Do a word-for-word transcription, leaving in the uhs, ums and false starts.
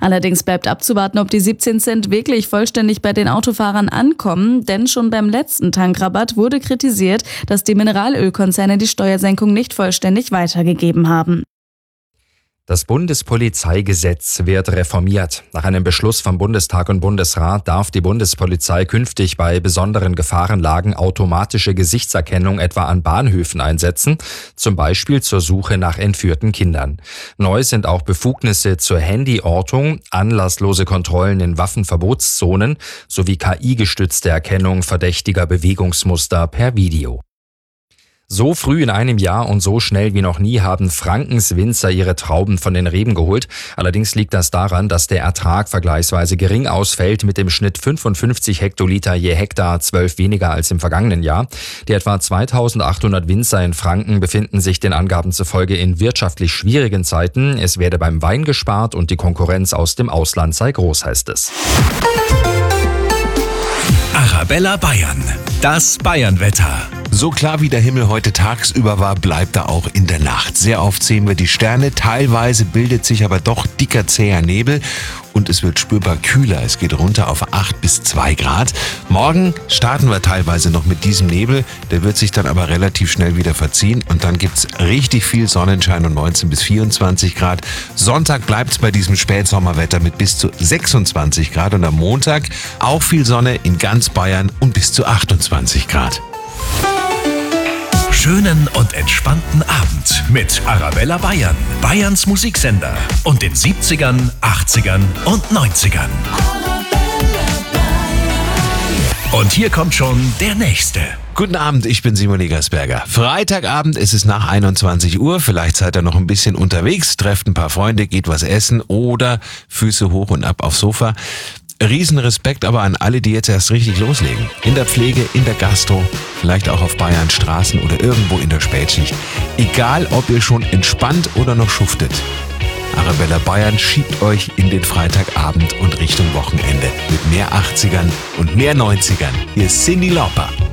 Allerdings bleibt abzuwarten, ob die siebzehn Cent wirklich vollständig bei den Autofahrern ankommen, denn schon beim letzten Tankrabatt wurde kritisiert, dass die Mineralölkonzerne die Steuersenkung nicht vollständig weitergegeben haben. Das Bundespolizeigesetz wird reformiert. Nach einem Beschluss vom Bundestag und Bundesrat darf die Bundespolizei künftig bei besonderen Gefahrenlagen automatische Gesichtserkennung etwa an Bahnhöfen einsetzen, zum Beispiel zur Suche nach entführten Kindern. Neu sind auch Befugnisse zur Handyortung, anlasslose Kontrollen in Waffenverbotszonen sowie K I-gestützte Erkennung verdächtiger Bewegungsmuster per Video. So früh in einem Jahr und so schnell wie noch nie haben Frankens Winzer ihre Trauben von den Reben geholt. Allerdings liegt das daran, dass der Ertrag vergleichsweise gering ausfällt, mit dem Schnitt fünfundfünfzig Hektoliter je Hektar, zwölf weniger als im vergangenen Jahr. Die etwa zweitausendachthundert Winzer in Franken befinden sich den Angaben zufolge in wirtschaftlich schwierigen Zeiten. Es werde beim Wein gespart und die Konkurrenz aus dem Ausland sei groß, heißt es. Arabella Bayern, das Bayernwetter. So klar wie der Himmel heute tagsüber war, bleibt er auch in der Nacht. Sehr oft sehen wir die Sterne, teilweise bildet sich aber doch dicker, zäher Nebel und es wird spürbar kühler. Es geht runter auf acht bis zwei Grad. Morgen starten wir teilweise noch mit diesem Nebel, der wird sich dann aber relativ schnell wieder verziehen und dann gibt's richtig viel Sonnenschein und neunzehn bis vierundzwanzig Grad. Sonntag bleibt's bei diesem Spätsommerwetter mit bis zu sechsundzwanzig Grad und am Montag auch viel Sonne in ganz Bayern und bis zu achtundzwanzig Grad. Schönen und entspannten Abend mit Arabella Bayern, Bayerns Musiksender und den siebzigern, achtzigern und neunzigern. Und hier kommt schon der Nächste. Guten Abend, ich bin Simon Egersberger. Freitagabend ist es nach einundzwanzig Uhr, vielleicht seid ihr noch ein bisschen unterwegs, trefft ein paar Freunde, geht was essen oder Füße hoch und ab aufs Sofa. Riesenrespekt aber an alle, die jetzt erst richtig loslegen. In der Pflege, in der Gastro, vielleicht auch auf Bayerns Straßen oder irgendwo in der Spätschicht. Egal, ob ihr schon entspannt oder noch schuftet. Arabella Bayern schiebt euch in den Freitagabend und Richtung Wochenende mit mehr achtzigern und mehr neunzigern. Hier ist Cyndi Lauper.